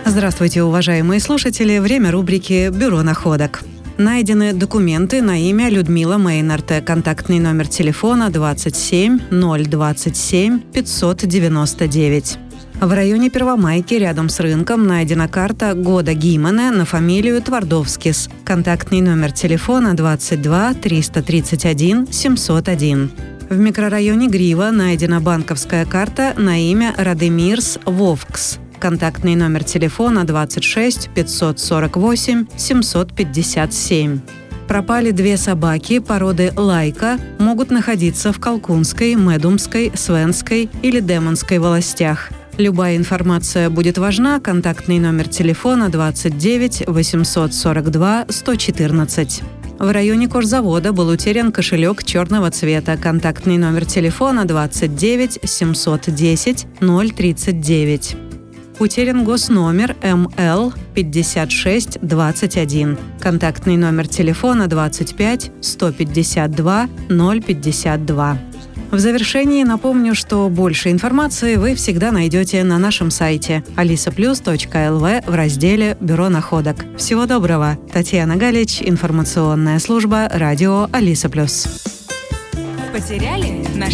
Здравствуйте, уважаемые слушатели. Время рубрики «Бюро находок». Найдены документы на имя Людмила Мейнард. Контактный номер телефона 27 027 599. В районе Первомайки, рядом с рынком, найдена карта Года Гимена на фамилию Твардовскис. Контактный номер телефона 22 331 701. В микрорайоне Грива найдена банковская карта на имя Радемирс Вовкс. Контактный номер телефона 26 548 757. Пропали 2 собаки породы лайка, могут находиться в Колкунской, Медумской, Свенской или Демонской волостях. Любая информация будет важна. Контактный номер телефона 29 842 114. В районе кожзавода был утерян кошелек черного цвета. Контактный номер телефона 29 710 039. Утерян госномер МЛ 5621. Контактный номер телефона 25 152 052. В завершении напомню, что больше информации вы всегда найдете на нашем сайте alisaplus.lv в разделе «Бюро находок». Всего доброго! Татьяна Галич, информационная служба радио Алиса Плюс. Потеряли? Нашли?